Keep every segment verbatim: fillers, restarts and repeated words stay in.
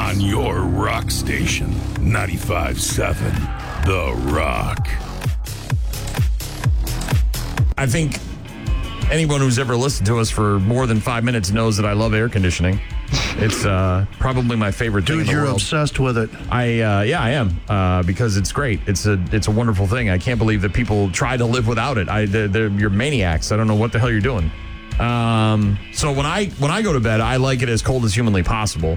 On your rock station, ninety-five point seven, The Rock. I think anyone who's ever listened to us for more than five minutes knows that I love air conditioning. It's uh, probably my favorite thing Dude, in the you're world. obsessed with it. I uh, yeah, I am uh, because it's great. It's a it's a wonderful thing. I can't believe that people try to live without it. I they're, they're, you're maniacs. I don't know what the hell you're doing. Um, so when I when I go to bed, I like it as cold as humanly possible.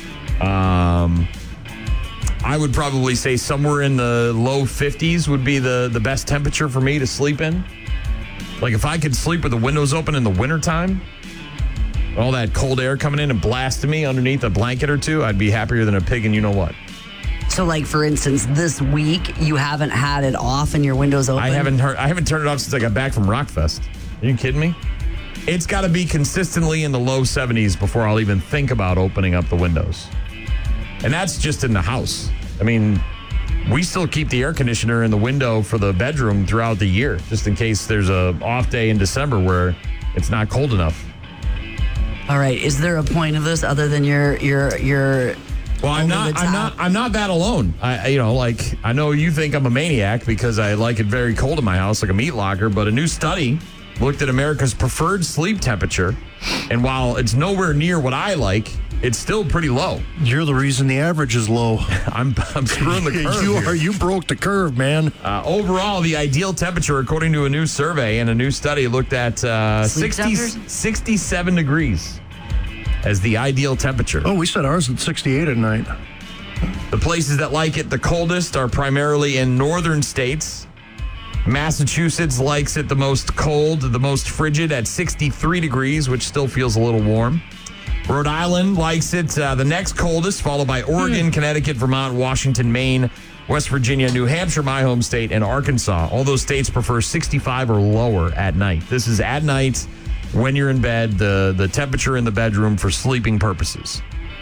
Um, I would probably say somewhere in the low fifties would be the the best temperature for me to sleep in. Like if I could sleep with the windows open in the wintertime, all that cold air coming in and blasting me underneath a blanket or two, I'd be happier than a pig and you know what. So, like, for instance, this week, you haven't had it off and your windows open? I haven't heard, I haven't turned it off since I got back from Rockfest. Are you kidding me? It's got to be consistently in the low seventies before I'll even think about opening up the windows. And that's just in the house. I mean, we still keep the air conditioner in the window for the bedroom throughout the year, just in case there's a off day in December where it's not cold enough. All right. Is there a point of this other than your your your? Well, I'm not. I'm not. I'm not that alone. I, I- you know, like I know you think I'm a maniac because I like it very cold in my house, like a meat locker. But a new study looked at America's preferred sleep temperature, and while it's nowhere near what I like, it's still pretty low. You're the reason the average is low. I'm I'm screwing the curve. you here. are. You broke the curve, man. Uh, overall, the ideal temperature, according to a new survey and a new study, looked at uh, Sleep sixty, temperatures? sixty-seven degrees as the ideal temperature. Oh, we said ours at sixty-eight at night. The places that like it the coldest are primarily in northern states. Massachusetts likes it the most cold, the most frigid at sixty-three degrees, which still feels a little warm. Rhode Island likes it uh, the next coldest, followed by Oregon, Connecticut, Vermont, Washington, Maine, West Virginia, New Hampshire, my home state, and Arkansas. All those states prefer sixty-five or lower at night. This is at night when you're in bed, the, the temperature in the bedroom for sleeping purposes.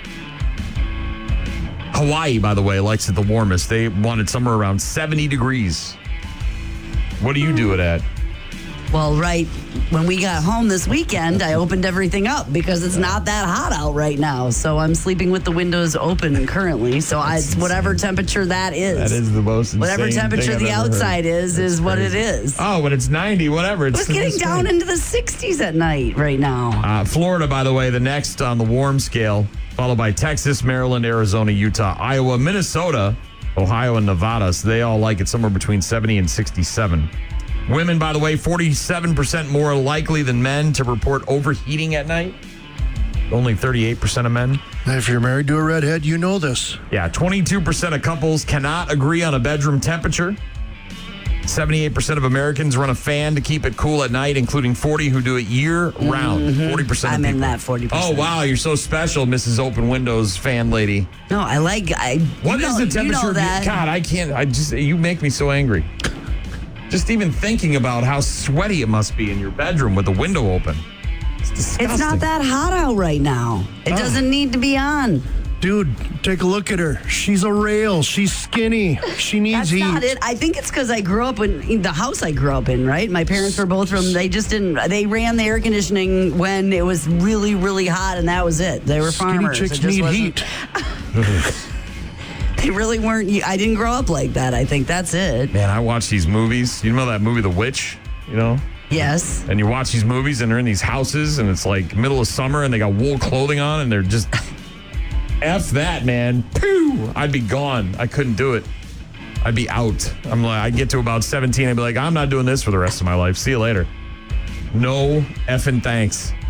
Hawaii, by the way, likes it the warmest. They want it somewhere around seventy degrees. What do you do it at? Well, right when we got home this weekend, I opened everything up because it's not that hot out right now. So I'm sleeping with the windows open currently. So I, it's whatever temperature that is. That is the most insane Whatever temperature thing the I've ever outside heard. is, is That's what it crazy. is. Oh, when it's ninety, whatever. It's It's getting it's down fine. into the sixties at night right now. Uh, Florida, by the way, the next on the warm scale, followed by Texas, Maryland, Arizona, Utah, Iowa, Minnesota, Ohio, and Nevada. So they all like it somewhere between seventy and sixty-seven. Women, by the way, forty-seven percent more likely than men to report overheating at night. Only thirty-eight percent of men. If you're married to a redhead, you know this. Yeah, twenty-two percent of couples cannot agree on a bedroom temperature. seventy-eight percent of Americans run a fan to keep it cool at night, including forty who do it year-round. forty percent of I'm people. in that forty percent. Oh, wow, you're so special, Missus Open Windows fan lady. No, I like. I, What you is know, the temperature? You know of that. your, God, I can't. I just you make me so angry. Just even thinking about how sweaty it must be in your bedroom with the window open. It's disgusting. It's not that hot out right now. It Oh. doesn't need to be on. Dude, take a look at her. She's a rail. She's skinny. She needs That's heat. not it. I think it's because I grew up in, in the house I grew up in, right? My parents were both from, they just didn't, they ran the air conditioning when it was really, really hot, and that was it. They were Skinny farmers. chicks It just need wasn't- heat. They really weren't, I didn't grow up like that. I think that's it. Man, I watch these movies. You know that movie, The Witch? You know? Yes. And you watch these movies and they're in these houses and it's like middle of summer and they got wool clothing on and they're just F that, man. Pooh! I'd be gone. I couldn't do it. I'd be out. I'm like, I'd get to about seventeen. I'd be like, I'm not doing this for the rest of my life. See you later. No effing thanks.